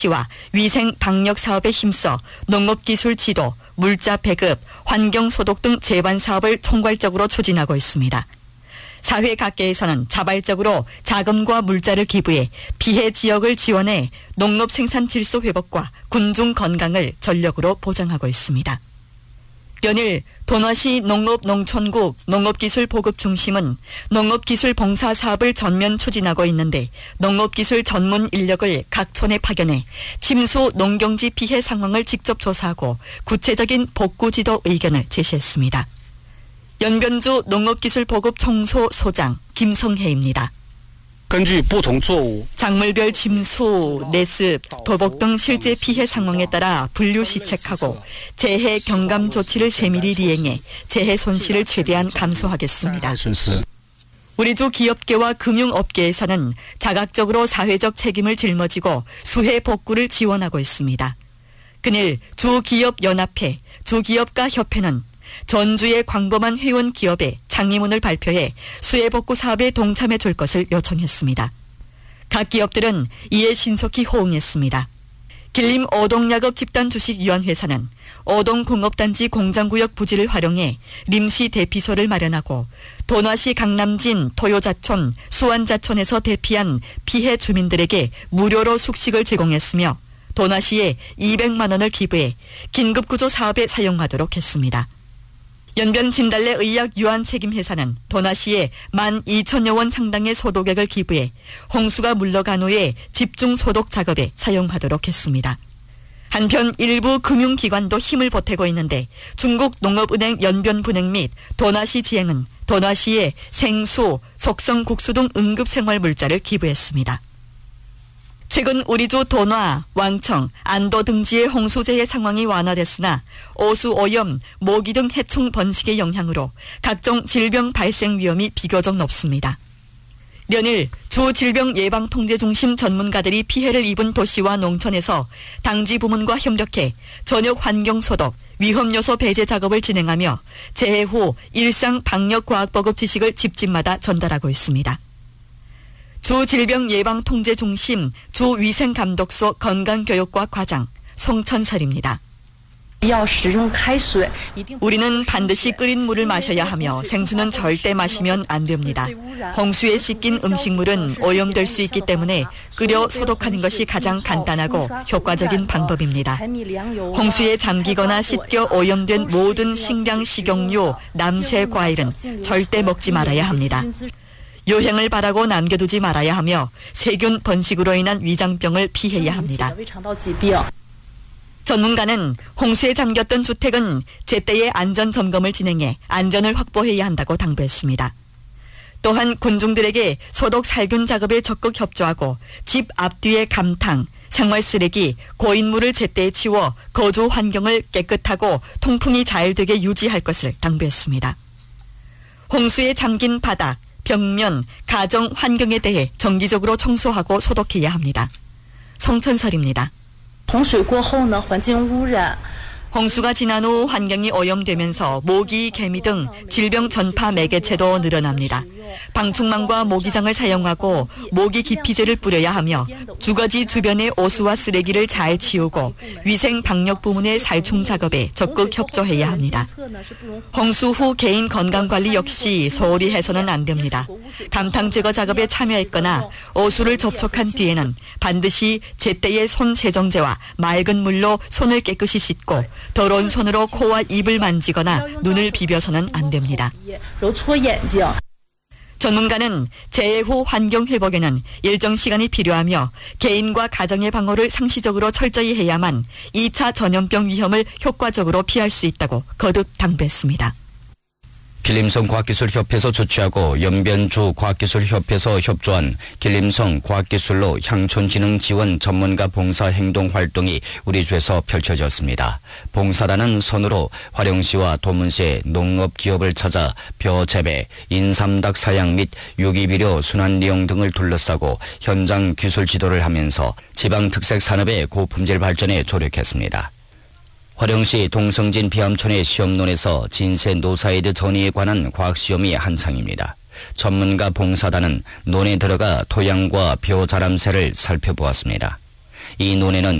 시와 위생 방역 사업에 힘써 농업기술 지도, 물자 배급, 환경 소독 등 재반 사업을 총괄적으로 추진하고 있습니다. 사회 각계에서는 자발적으로 자금과 물자를 기부해 피해 지역을 지원해 농업 생산 질서 회복과 군중 건강을 전력으로 보장하고 있습니다. 연일 도너시 농업농촌국 농업기술 보급 중심은 농업기술 봉사 사업을 전면 추진하고 있는데 농업기술 전문 인력을 각 촌에 파견해 침수 농경지 피해 상황을 직접 조사하고 구체적인 복구 지도 의견을 제시했습니다. 연변주 농업기술 보급 청소 소장 김성혜입니다. 작물별 침수, 내습, 도복 등 실제 피해 상황에 따라 분류 시책하고 재해 경감 조치를 세밀히 리행해 재해 손실을 최대한 감소하겠습니다. 우리 주 기업계와 금융업계에서는 자각적으로 사회적 책임을 짊어지고 수해 복구를 지원하고 있습니다. 그늘 주기업연합회, 주기업가협회는 전주의 광범한 회원 기업에 창의문을 발표해 수해 복구 사업에 동참해 줄 것을 요청했습니다. 각 기업들은 이에 신속히 호응했습니다. 길림 오동야급 집단주식위원회사는 오동공업단지 공장구역 부지를 활용해 림시 대피소를 마련하고 도너시 강남진 토요자촌, 수완자촌에서 대피한 피해 주민들에게 무료로 숙식을 제공했으며 도너시에 200만 원을 기부해 긴급구조 사업에 사용하도록 했습니다. 연변 진달래 의약 유한 책임회사는 도너시에 12,000여 원 상당의 소독액을 기부해 홍수가 물러간 후에 집중 소독 작업에 사용하도록 했습니다. 한편 일부 금융기관도 힘을 보태고 있는데 중국농업은행 연변분행 및 도너시 지행은 도너시에 생수, 속성국수 등 응급생활물자를 기부했습니다. 최근 우리주 도나, 왕청, 안도 등지의 홍수재해 상황이 완화됐으나 오수, 오염, 모기 등 해충 번식의 영향으로 각종 질병 발생 위험이 비교적 높습니다. 연일 주질병예방통제중심 전문가들이 피해를 입은 도시와 농촌에서 당지 부문과 협력해 전역 환경소독, 위험요소 배제 작업을 진행하며 재해 후 일상 방역과학보급 지식을 집집마다 전달하고 있습니다. 주질병예방통제중심 주위생감독소 건강교육과 과장 송천설입니다. 우리는 반드시 끓인 물을 마셔야 하며 생수는 절대 마시면 안 됩니다. 홍수에 씻긴 음식물은 오염될 수 있기 때문에 끓여 소독하는 것이 가장 간단하고 효과적인 방법입니다. 홍수에 잠기거나 씻겨 오염된 모든 식량, 식용유, 남새, 과일은 절대 먹지 말아야 합니다. 요행을 바라고 남겨두지 말아야 하며 세균 번식으로 인한 위장병을 피해야 합니다. 전문가는 홍수에 잠겼던 주택은 제때의 안전 점검을 진행해 안전을 확보해야 한다고 당부했습니다. 또한 군중들에게 소독 살균 작업에 적극 협조하고 집 앞뒤의 감탕, 생활 쓰레기, 고인물을 제때 치워 거주 환경을 깨끗하고 통풍이 잘 되게 유지할 것을 당부했습니다. 홍수에 잠긴 바닥, 벽면, 가정 환경에 대해 정기적으로 청소하고 소독해야 합니다. 송천설입니다. 홍수가 지난 후 환경이 오염되면서 모기, 개미 등 질병 전파 매개체도 늘어납니다. 방충망과 모기장을 사용하고 모기 기피제를 뿌려야 하며 주거지 주변의 오수와 쓰레기를 잘 치우고 위생 방역 부문의 살충 작업에 적극 협조해야 합니다. 홍수 후 개인 건강관리 역시 소홀히 해서는 안 됩니다. 감탕 제거 작업에 참여했거나 오수를 접촉한 뒤에는 반드시 제때의 손 세정제와 맑은 물로 손을 깨끗이 씻고 더러운 손으로 코와 입을 만지거나 눈을 비벼서는 안 됩니다. 전문가는 재해 후 환경 회복에는 일정 시간이 필요하며 개인과 가정의 방호를 상시적으로 철저히 해야만 2차 전염병 위험을 효과적으로 피할 수 있다고 거듭 당부했습니다. 길림성 과학기술협회에서 주최하고 연변주 과학기술협회에서 협조한 길림성 과학기술로 향촌진흥 지원 전문가 봉사 행동 활동이 우리 주에서 펼쳐졌습니다. 봉사단은 손으로 화령시와 도문시의 농업기업을 찾아 벼 재배, 인삼닭 사양 및 유기비료 순환리용 등을 둘러싸고 현장 기술 지도를 하면서 지방특색 산업의 고품질 발전에 조력했습니다. 화령시 동성진 비암촌의 시험론에서 진세 노사이드 전이에 관한 과학시험이 한창입니다. 전문가 봉사단은 논에 들어가 토양과 벼 자람새를 살펴보았습니다. 이 논에는